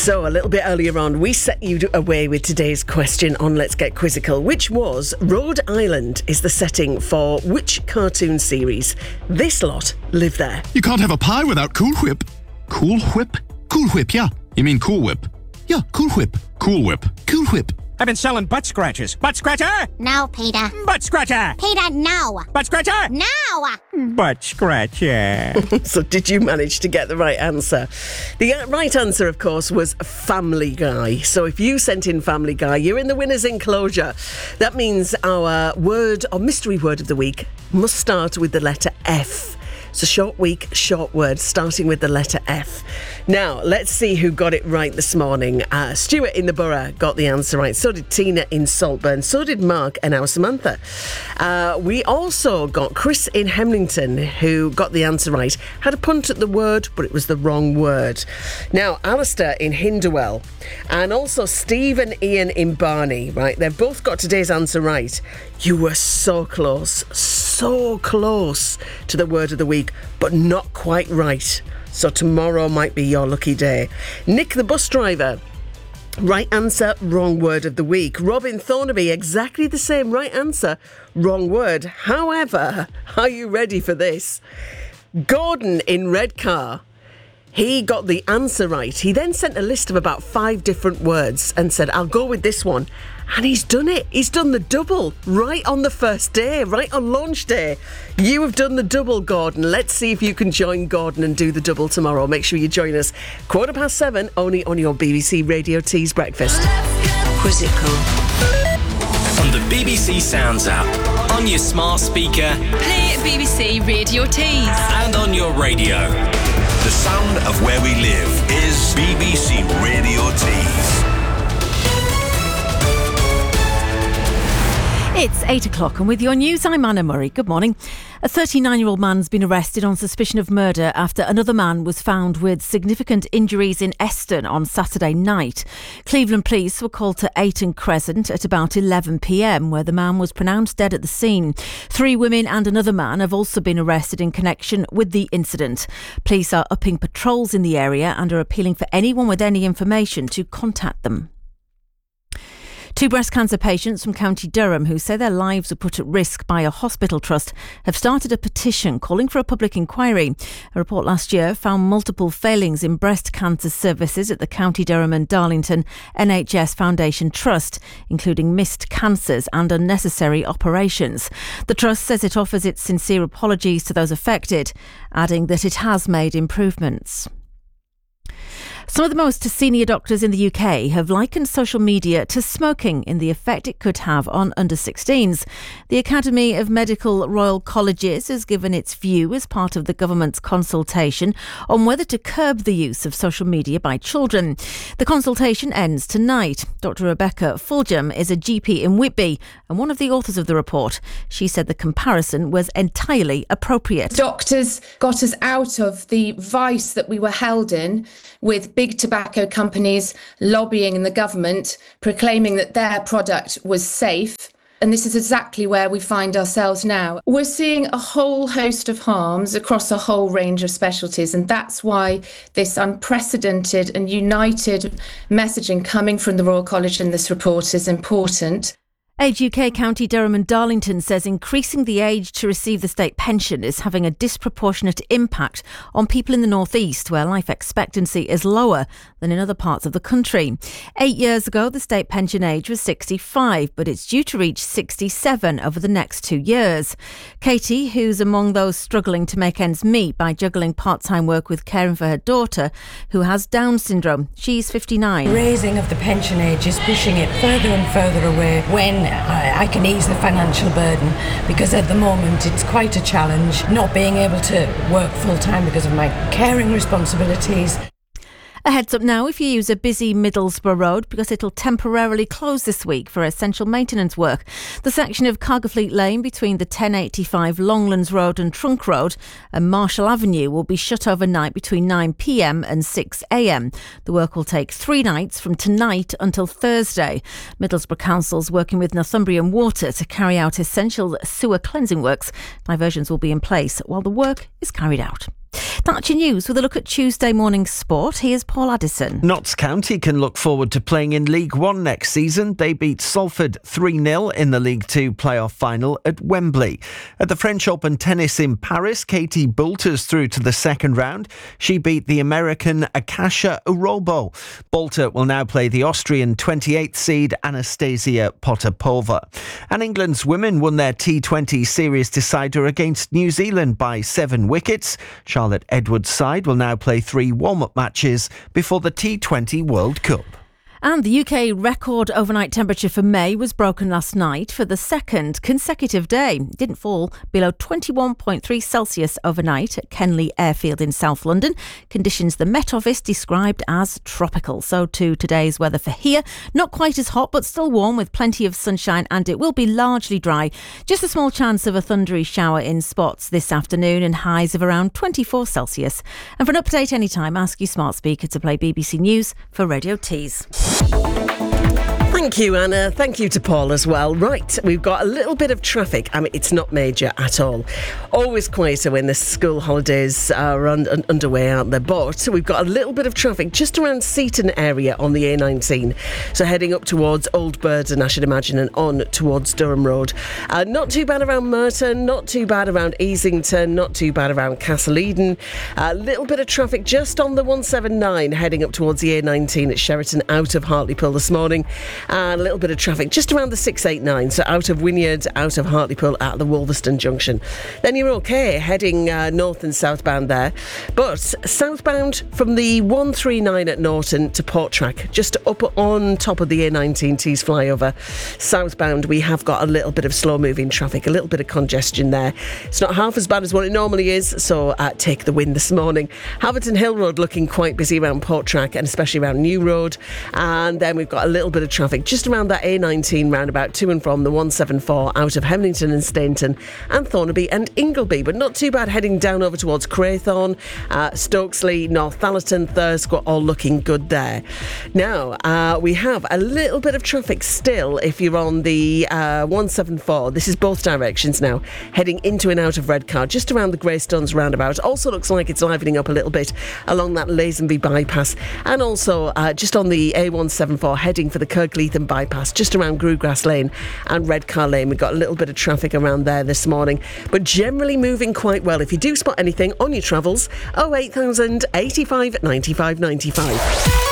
So, a little bit earlier on, we set you away with today's question on Let's Get Quizzical, which was, Rhode Island is the setting for which cartoon series? This lot live there. You can't have a pie without Cool Whip. Cool Whip? Cool Whip, yeah. You mean Cool Whip? Yeah, Cool Whip. Cool Whip. Cool Whip. I've been selling butt scratchers. Butt scratcher! No, Peter. Butt scratcher! Peter, no. Butt scratcher! No. Butt scratcher. So did you manage to get the right answer? The right answer, of course, was Family Guy. So if you sent in Family Guy, you're in the winner's enclosure. That means our word or mystery word of the week must start with the letter F. It's a short week, short word, starting with the letter F. Now, let's see who got it right this morning. Stuart in the Borough got the answer right. So did Tina in Saltburn. So did Mark and our Samantha. We also got Chris in Hemlington, who got the answer right. Had a punt at the word, but it was the wrong word. Now, Alistair in Hinderwell and also Steve and Ian in Barney, right? They've both got today's answer right. You were so close to the word of the week, but not quite right. So tomorrow might be your lucky day. Nick the bus driver, right answer, wrong word of the week. Robin Thornaby, exactly the same, right answer, wrong word. However, are you ready for this? Gordon in Redcar, he got the answer right. He then sent a list of about 5 different words and said, I'll go with this one. And he's done it. He's done the double right on the first day, right on launch day. You have done the double, Gordon. Let's see if you can join Gordon and do the double tomorrow. Make sure you join us 7:15, only on your BBC Radio Tees Breakfast. Quizzical. On the BBC Sounds app, on your smart speaker, Play BBC Radio Tees. and on your radio. The sound of where we live is BBC Radio Tees. It's 8 o'clock and with your news, I'm Anna Murray. Good morning. A 39-year-old man's been arrested on suspicion of murder after another man was found with significant injuries in Eston on Saturday night. Cleveland police were called to Ayton Crescent at about 11 p.m, where the man was pronounced dead at the scene. 3 women and another man have also been arrested in connection with the incident. Police are upping patrols in the area and are appealing for anyone with any information to contact them. 2 breast cancer patients from County Durham who say their lives were put at risk by a hospital trust have started a petition calling for a public inquiry. A report last year found multiple failings in breast cancer services at the County Durham and Darlington NHS Foundation Trust, including missed cancers and unnecessary operations. The trust says it offers its sincere apologies to those affected, adding that it has made improvements. Some of the most senior doctors in the UK have likened social media to smoking in the effect it could have on under-16s. The Academy of Medical Royal Colleges has given its view as part of the government's consultation on whether to curb the use of social media by children. The consultation ends tonight. Dr Rebecca Fulgham is a GP in Whitby and one of the authors of the report. She said the comparison was entirely appropriate. Doctors got us out of the vice that we were held in, with big tobacco companies lobbying in the government, proclaiming that their product was safe. And this is exactly where we find ourselves now. We're seeing a whole host of harms across a whole range of specialties. And that's why this unprecedented and united messaging coming from the Royal College in this report is important. Age UK County Durham and Darlington says increasing the age to receive the state pension is having a disproportionate impact on people in the North East, where life expectancy is lower than in other parts of the country. 8 years ago, the state pension age was 65, but it's due to reach 67 over the next 2 years. Katie, who's among those struggling to make ends meet by juggling part-time work with caring for her daughter, who has Down syndrome. She's 59. Raising of the pension age is pushing it further and further away when I can ease the financial burden, because at the moment it's quite a challenge not being able to work full time because of my caring responsibilities. A heads up now if you use a busy Middlesbrough road, because it'll temporarily close this week for essential maintenance work. The section of Cargafleet Lane between the 1085 Longlands Road and Trunk Road and Marshall Avenue will be shut overnight between 9 p.m. and 6 a.m. The work will take 3 nights from tonight until Thursday. Middlesbrough Council's working with Northumbrian Water to carry out essential sewer cleansing works. Diversions will be in place while the work is carried out. That's your news with a look at Tuesday morning sport. Here's Paul Addison. Notts County can look forward to playing in League One next season. They beat Salford 3-0 in the League Two playoff final at Wembley. At the French Open tennis in Paris, Katie Boulter's through to the second round. She beat the American Akasha Urobo. Boulter will now play the Austrian 28th seed Anastasia Potapova. And England's women won their T20 series decider against New Zealand by 7 wickets. Charlotte Edwards' side will now play 3 warm-up matches before the T20 World Cup. And the UK record overnight temperature for May was broken last night for the second consecutive day. It didn't fall below 21.3 Celsius overnight at Kenley Airfield in South London. Conditions the Met Office described as tropical. So too today's weather for here. Not quite as hot, but still warm with plenty of sunshine, and it will be largely dry. Just a small chance of a thundery shower in spots this afternoon and highs of around 24 Celsius. And for an update anytime, ask your smart speaker to play BBC News for Radio Tees. Thank you, Anna. Thank you to Paul as well. Right, we've got a little bit of traffic. I mean, it's not major at all. Always quieter when the school holidays are underway, aren't there? But we've got a little bit of traffic just around Seaton area on the A19. So heading up towards Old Burden, I should imagine, and on towards Durham Road. Not too bad around Merton, not too bad around Easington, not too bad around Castle Eden. A little bit of traffic just on the 179 heading up towards the A19 at Sheraton out of Hartlepool this morning. And a little bit of traffic just around the 689, so out of Wynyard, out of Hartlepool at the Wolverston Junction. Then you're okay heading north and southbound there. But southbound from the 139 at Norton to Porttrack, just up on top of the A19 Tees flyover. Southbound, we have got a little bit of slow-moving traffic, a little bit of congestion there. It's not half as bad as what it normally is, so take the win this morning. Haverton Hill Road looking quite busy around Porttrack and especially around New Road. And then we've got a little bit of traffic just around that A19 roundabout to and from the 174 out of Hemlington and Stainton and Thornaby and Ingleby, but not too bad heading down over towards Craythorne, Stokesley, Northallerton, Thirsk, all looking good there. Now, we have a little bit of traffic still if you're on the 174. This is both directions now, heading into and out of Redcar, just around the Greystones roundabout. Also looks like it's livening up a little bit along that Lazenby bypass, and also just on the A174 heading for the Kirkleatham bypass, just around Grewgrass Lane and Redcar Lane. We've got a little bit of traffic around there this morning, but generally moving quite well. If you do spot anything on your travels, 08000 85 95 95.